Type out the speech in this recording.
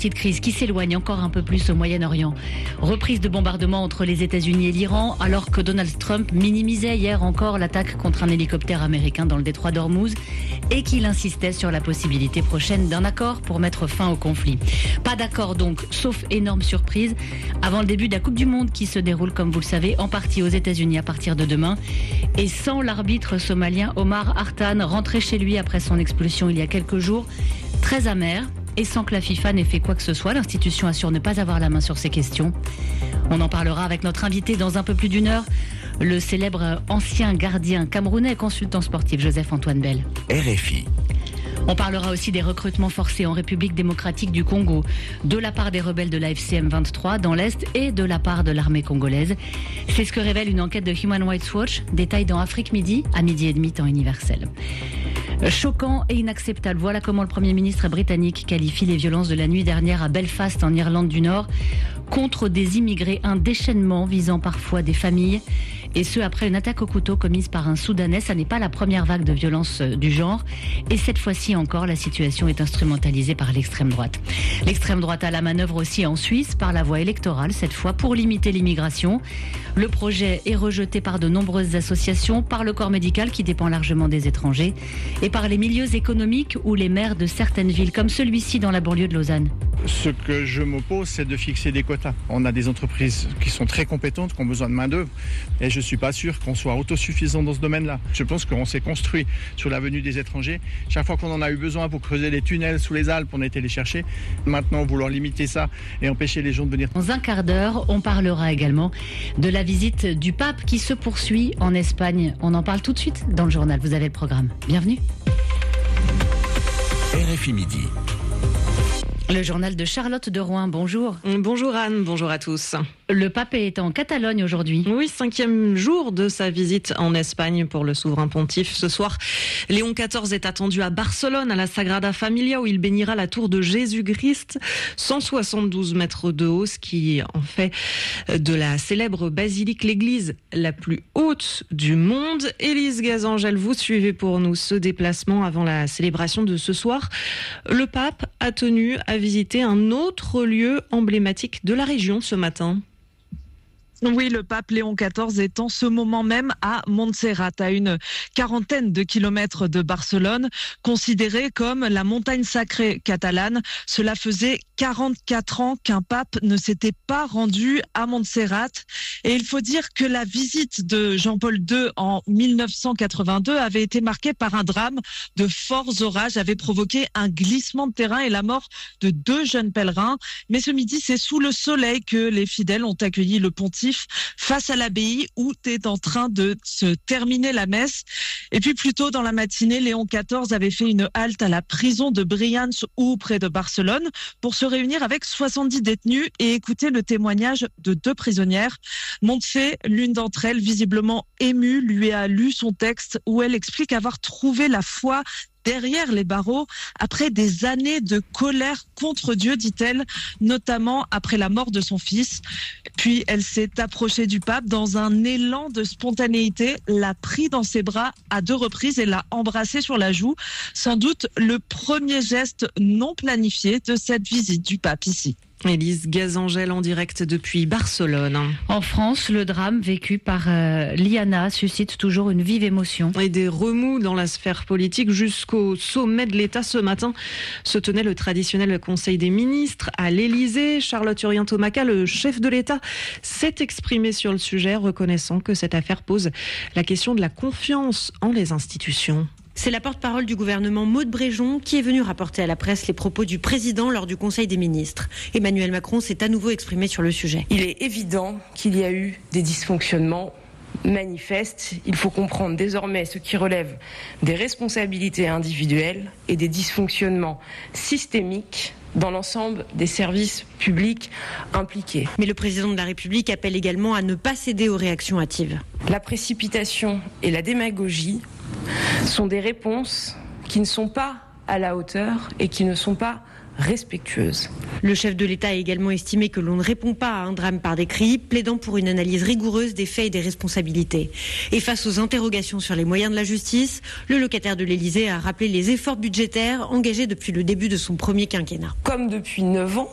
sortie de crise qui s'éloigne encore un peu plus au Moyen-Orient. Reprise de bombardements entre les États-Unis et l'Iran, alors que Donald Trump minimisait hier encore l'attaque contre un hélicoptère américain dans le détroit d'Ormuz et qu'il insistait sur la possibilité prochaine d'un accord pour mettre fin au conflit. Pas d'accord donc, sauf énorme surprise, avant le début de la Coupe du Monde qui se déroule, comme vous le savez, en partie aux États-Unis à partir de demain. Et sans l'arbitre somalien Omar Hartan, rentré chez lui après son expulsion il y a quelques jours, très amer, et sans que la FIFA n'ait fait quoi que ce soit. L'institution assure ne pas avoir la main sur ces questions. On en parlera avec notre invité dans un peu plus d'une heure, le célèbre ancien gardien camerounais et consultant sportif Joseph-Antoine Bell. RFI. On parlera aussi des recrutements forcés en République démocratique du Congo, de la part des rebelles de la FCM 23 dans l'Est et de la part de l'armée congolaise. C'est ce que révèle une enquête de Human Rights Watch, détail dans Afrique Midi, à 12h30 temps universel. Choquant et inacceptable, voilà comment le Premier ministre britannique qualifie les violences de la nuit dernière à Belfast en Irlande du Nord contre des immigrés, un déchaînement visant parfois des familles. Et ce, après une attaque au couteau commise par un Soudanais. Ça n'est pas la première vague de violence du genre. Et cette fois-ci encore, la situation est instrumentalisée par l'extrême droite. L'extrême droite a la manœuvre aussi en Suisse, par la voie électorale, cette fois, pour limiter l'immigration. Le projet est rejeté par de nombreuses associations, par le corps médical qui dépend largement des étrangers, et par les milieux économiques ou les maires de certaines villes, comme celui-ci dans la banlieue de Lausanne. Ce que je m'oppose, c'est de fixer des quotas. On a des entreprises qui sont très compétentes, qui ont besoin de main-d'œuvre, et je ne suis pas sûr qu'on soit autosuffisant dans ce domaine-là. Je pense qu'on s'est construit sur la venue des étrangers. Chaque fois qu'on en a eu besoin pour creuser des tunnels sous les Alpes, on a été les chercher. Maintenant, vouloir limiter ça et empêcher les gens de venir. Dans un quart d'heure, on parlera également de la visite du pape qui se poursuit en Espagne. On en parle tout de suite dans le journal. Vous avez le programme. Bienvenue. RFI Midi. Le journal de Charlotte de Rouen, bonjour. Bonjour Anne, bonjour à tous. Le pape est en Catalogne aujourd'hui. Oui, 5e jour de sa visite en Espagne pour le souverain pontife. Ce soir, Léon XIV est attendu à Barcelone, à la Sagrada Familia, où il bénira la tour de Jésus-Christ, 172 mètres de haut, ce qui en fait de la célèbre basilique l'église la plus haute du monde. Élise Gazangel, vous suivez pour nous ce déplacement avant la célébration de ce soir. Le pape a tenu à visiter un autre lieu emblématique de la région ce matin. Oui, le pape Léon XIV est en ce moment même à Montserrat, à une quarantaine de kilomètres de Barcelone, considérée comme la montagne sacrée catalane. Cela faisait 44 ans qu'un pape ne s'était pas rendu à Montserrat. Et il faut dire que la visite de Jean-Paul II en 1982 avait été marquée par un drame. De forts orages avaient provoqué un glissement de terrain et la mort de 2 jeunes pèlerins. Mais ce midi, c'est sous le soleil que les fidèles ont accueilli le pontife face à l'abbaye où est en train de se terminer la messe. Et puis plus tôt dans la matinée, Léon XIV avait fait une halte à la prison de Brians ou près de Barcelone pour se réunir avec 70 détenus et écouter le témoignage de 2 prisonnières. Montse, l'une d'entre elles, visiblement émue, lui a lu son texte où elle explique avoir trouvé la foi derrière les barreaux, après des années de colère contre Dieu, dit-elle, notamment après la mort de son fils. Puis elle s'est approchée du pape dans un élan de spontanéité, l'a pris dans ses bras à 2 reprises et l'a embrassé sur la joue. Sans doute le premier geste non planifié de cette visite du pape ici. Élise Gazangel en direct depuis Barcelone. En France, le drame vécu par Liana suscite toujours une vive émotion. Et des remous dans la sphère politique jusqu'au sommet de l'État. Ce matin se tenait le traditionnel Conseil des ministres à l'Élysée. Charlotte Urien-Thomaca, le chef de l'État, s'est exprimé sur le sujet, reconnaissant que cette affaire pose la question de la confiance en les institutions. C'est la porte-parole du gouvernement Maud Bréjon qui est venue rapporter à la presse les propos du président lors du Conseil des ministres. Emmanuel Macron s'est à nouveau exprimé sur le sujet. Il est évident qu'il y a eu des dysfonctionnements manifestes. Il faut comprendre désormais ce qui relève des responsabilités individuelles et des dysfonctionnements systémiques dans l'ensemble des services publics impliqués. Mais le président de la République appelle également à ne pas céder aux réactions hâtives. La précipitation et la démagogie sont des réponses qui ne sont pas à la hauteur et qui ne sont pas respectueuses. Le chef de l'État a également estimé que l'on ne répond pas à un drame par des cris, plaidant pour une analyse rigoureuse des faits et des responsabilités. Et face aux interrogations sur les moyens de la justice, le locataire de l'Élysée a rappelé les efforts budgétaires engagés depuis le début de son premier quinquennat. Comme depuis 9 ans,